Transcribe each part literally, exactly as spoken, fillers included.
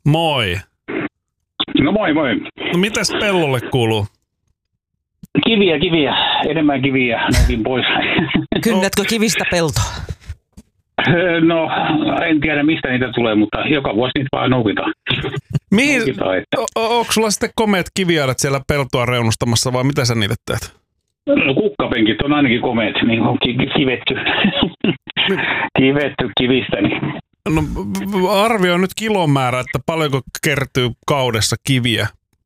Moi. No moi moi. No mitäs pellolle kuuluu? Kiviä, kiviä. Enemmän kiviä. Noukin pois. Kynnätkö kivistä peltoa? No, en tiedä mistä niitä tulee, mutta joka vuosi niitä vaan noukitaan. Mihin? noukitaan että... o- onko sulla sitten komeat kiviaidat siellä peltoa reunustamassa vai mitä sä niitä teet? No, kukkapenkit on ainakin komeet, niin on ki- kivetty. kivetty kivistä. Niin. No arvioi nyt kilomäärä, että paljonko kertyy kaudessa kiviä?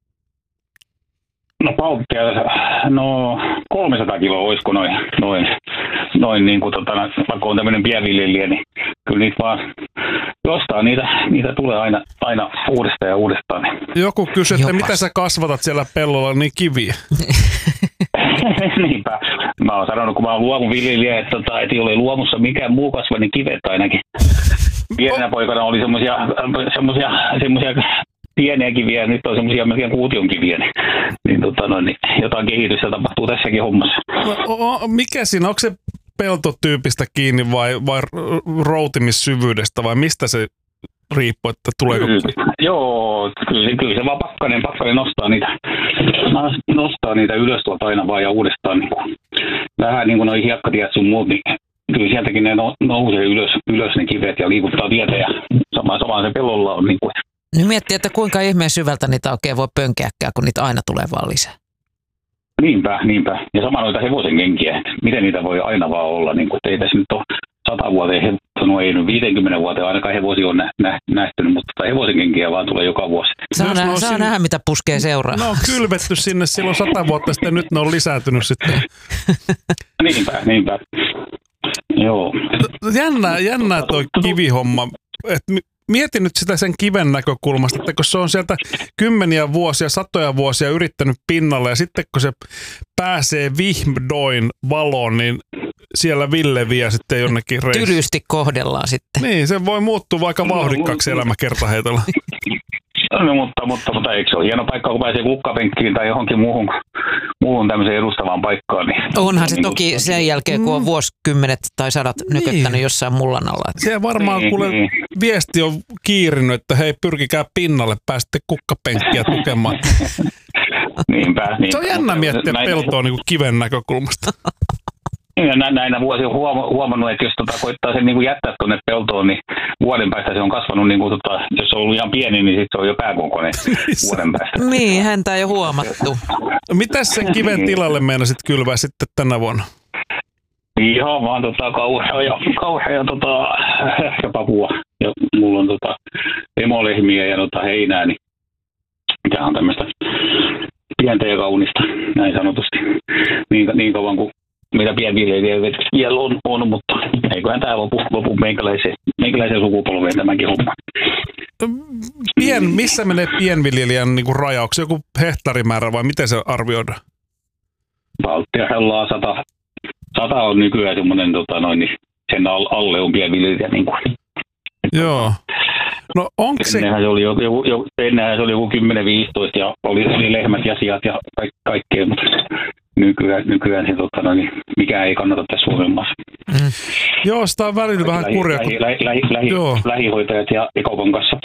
No paukkia, no kolmesataa kiloa olisiko noin, noin, noin niin kuin tota, vaikka on tämmöinen pienviljelijä, niin kyllä niitä vaan jostain niitä, niitä tulee aina, aina uudestaan ja uudestaan. Joku kysyy, että mitä sä kasvatat siellä pellolla, niin kiviä. Niinpä. Mä oon sanonut, kun mä oon luomuviljelijä, että, että ei ole luomussa mikään muu kasva, niin kivet ainakin. Pienenä poikana oli semmosia, semmosia, semmosia pieniä kiviä, nyt on semmoisia melkein kuution kiviä, niin, niin, tota noin, niin jotain kehitystä tapahtuu tässäkin hommassa. No, o, mikä siinä, onko se peltotyypistä kiinni vai, vai routimissyvyydestä vai mistä se riippuu, että tuleeko? Kyllä, joo, kyllä, kyllä se vaan pakkanen, pakkanen nostaa niitä, nostaa niitä ylös tuolta aina vaan ja uudestaan. Niin kuin, vähän niin kuin noi hiekkatiet sun muut, niin kyllä sieltäkin ne nousee ylös, ylös ne kivet ja liikuttaa tietä ja sama, sama se pellolla on. Niin kuin. Nyt miettii, että kuinka ihmeen syvältä niitä oikein voi pönkeäkään, kun niitä aina tulee vaan lisää. Niinpä, niinpä. Ja sama noita hevosen kenkiä, että miten niitä voi aina vaan olla. Niin kuin, ei tässä nyt ole sata vuoteen, no ei nyt viisikymmentä vuoteen ainakaan hevosia on nä, nä, nähtynyt, mutta hevosen kenkiä vaan tulee joka vuosi. Saa, nä, saa sinne... nähdä, mitä puskee seuraa. No on kylvetty sinne silloin sata vuotta sitten, nyt ne on lisääntynyt sitten. Niinpä, niinpä. Joo. Jännää, jännää toi kivihomma. Et mieti nyt sitä sen kiven näkökulmasta, että kun se on sieltä kymmeniä vuosia, satoja vuosia yrittänyt pinnalle ja sitten kun se pääsee vihdoin valoon, niin siellä Ville vie sitten jonnekin reissuun. Tylysti kohdellaan sitten. Niin, se voi muuttua vaikka vauhdikkaaksi elämä kertaheitolla. No, mutta, mutta, mutta eikö se ole hieno paikka, kun pääsee kukkapenkkiin tai johonkin muuhun, muuhun tämmöiseen edustavaan paikkaan. Niin, Onhan se niin, toki niin, sen jälkeen, kun on vuosikymmenet tai sadat niin. nyköttänyt jossain mullan alla. Se varmaan niin, kuule niin. viesti on kiirinyt, että hei, pyrkikää pinnalle, pääsitte kukkapenkkiä tukemaan. Niinpä, niinpä. Se on jännä miettiä näin, peltoa niin kuin kiven näkökulmasta. Ja näinä vuosia on huomannut, että jos tota, koittaa sen niin kuin jättää tuonne peltoon, niin vuoden päästä se on kasvanut, niin kuin, tota, jos se on ollut ihan pieni, niin sitten se on jo pääkokoinen vuoden päästä. Niin, häntä ei ole huomattu. Mitäs sen kiven tilalle meinasit kylvää sitten tänä vuonna? Ihan vaan tota, kauhea ja, kauhea, tota, papua. Ja mulla on tota, emolehmiä ja tota, heinää, niin tämä on tämmöistä pientä ja kaunista, näin sanotusti. Niin, niin kauan kuin mitä pienviljelijöitä vielä on, on, mutta eiköhän tämä lopu, lopu meikäläiseen, meikäläiseen sukupolveen tämäkin homma. Pien, missä menee pienviljelijän niin kuin raja? Onko se joku hehtaarimäärä vai miten se arvioidaan? Valttia hellaa sata, sata on nykyään semmoinen, tota noin, niin sen alle on pienviljelijä. Niin kuin. Joo. No onko se... Ennenhän se oli joku, joku, ennenhän se oli joku kymmenen viisitoista ja oli, oli lehmät ja sijat ja ka- kaikkea, mutta nykyään, nykyään se, tota, no, niin mikään ei kannata tässä Suomessa. Mm. Joo, sitä on välillä vähän lähi, kurja. Lähi, lähi, lähi, lähi, lähihoitajat ja, ja kaupan kassat.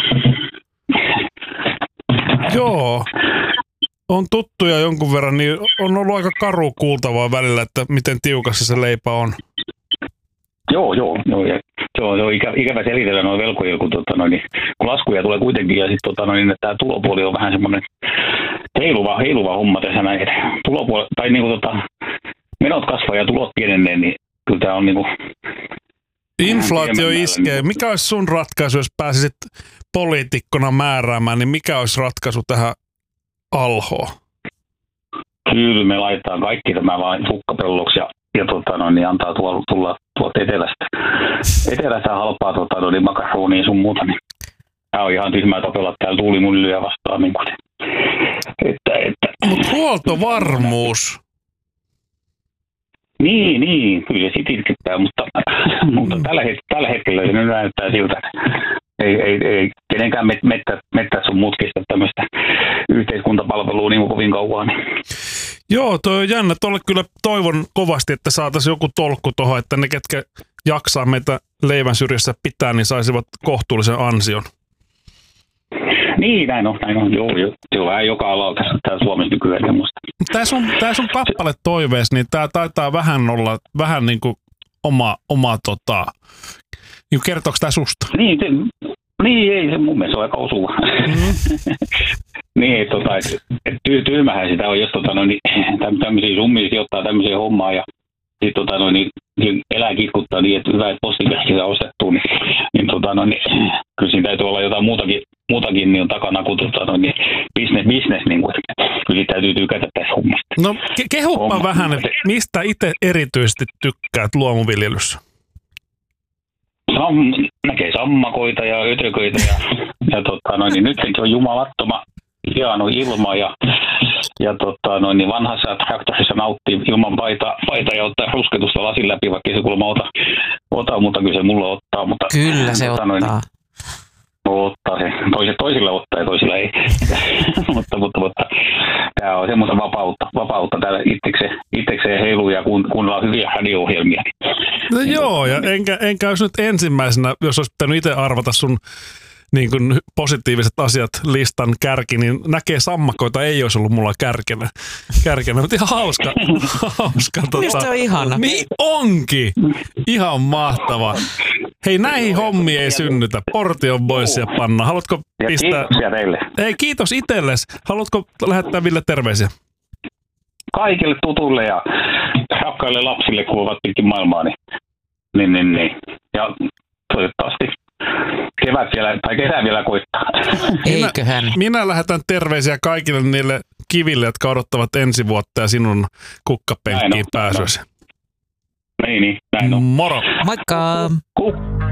Joo. On tuttuja jonkun verran, niin on ollut aika karu kuultavaa välillä, että miten tiukassa se leipä on. Joo, joo. joo ja se on, se on ikä, ikävä selitellä noin velkoja, kun, tota, noin, kun laskuja tulee kuitenkin ja sitten tota, noin, tämä tulopuoli on vähän semmoinen heiluva, heiluva homma tässä näin. Tulopuoli, tai niin kuin, tota, menot kasvaa ja tulot pienenee, niin kyllä tämä on niin kuin... Inflaatio iskee. Mikä olisi sun ratkaisu, jos pääsisit poliitikkona määräämään, niin mikä olisi ratkaisu tähän alhoon? Kyllä me laitetaan kaikki tämä vain hukkapelloksi ja, ja tota, no, niin antaa tuolla, tulla tuolta etelästä. Etelästä halpaa tota, no, niin makaronia sun muuta. Niin. Tämä on ihan tyhmää tapella täällä tuulimyllyjä vastaan. Niin kuin, että, että. Mutta huoltovarmuus. Niin, niin. Kyllä se itkettää, mutta, mutta tällä, het- tällä hetkellä se nyt näyttää siltä. Ei, ei, ei kenenkään met- mettä, mettä sun mutkista tämmöistä yhteiskuntapalvelua niin kovin kauan. Joo, toi on jännä. Tuolle kyllä toivon kovasti, että saataisiin joku tolkku tuohon, että ne, ketkä jaksaa meitä leivän syrjässä pitää, niin saisivat kohtuullisen ansion. Niin, näin on, näin on. Joo, joo. Se on vähän joka alalla tässä täällä Suomessa nykyään semmoista. Tämä sun, tää sun kappale toivees, niin tämä taitaa vähän olla, vähän niin kuin oma, oma tota, niin kertooko tämä susta? Niin, se, niin, ei se mun mielestä ole aika osuva. Mm-hmm. niin, että tota, et, et ty, tyhmähän sitä on, jos tota, no, niin, tämmöisiä summia sijoittaa tämmöisiä hommaa ja sitten tota, no, niin, elää kitkuttaa niin, että hyvä, että postikäski saa ostettua, niin, niin, tota, no, niin kyllä siinä täytyy olla jotain muutakin, muutakin niin takana kuin tota, no, niin, business, business niin kuin, kyllä siitä täytyy tykätä tässä hommasta. No ke- kehuppa Homma. vähän, että mistä itse erityisesti tykkäät luomuviljelyssä? Sam, näkee sammakoita ja ötököitä ja, ja tota, no, niin nytkin on jumalattoman hieno ilma ja, ja tota, no, niin vanhassa traktorissa nauttii ilman paita, paita ja ottaa rusketusta lasin läpi, vaikka se kuulemma ota, ota, mutta kyllä se mulla ottaa. Mutta, kyllä se tota, ottaa. No, ottaa se. Toisille, toisille ottaa ja toisille ei. mutta, mutta, mutta tämä on semmoista vapautta, vapautta täällä itsekseen, itsekseen heiluu ja kun, kuunnellaan hyviä radio-ohjelmia. No joo, ja enkä, enkä olisi nyt ensimmäisenä, jos olisi pitänyt itse arvata sun niin kuin positiiviset asiat listan kärki, niin näkee sammakoita ei olisi ollut mulla kärkenä. Kärkenä, mutta ihan hauska. hauska tota. Se on ihana. Niin onkin. Ihan mahtava. Hei, näihin hommiin ei synnytä. Porti on pois ja panna. Haluatko pistää... Kiitoksia teille. Hei, kiitos itsellesi. Haluatko lähettää Ville terveisiä? Kaikille tutuille ja rakkaille lapsille, kun ovat pitkin maailmaa. Niin, niin, niin, niin. Ja toivottavasti kevät vielä, tai kesä vielä koittaa. Eiköhän. Minä, minä lähetän terveisiä kaikille niille kiville, jotka odottavat ensi vuotta ja sinun kukkapenkkiin pääsyäsi. Niin, niin, näin on. Moro. Moikka. Ku-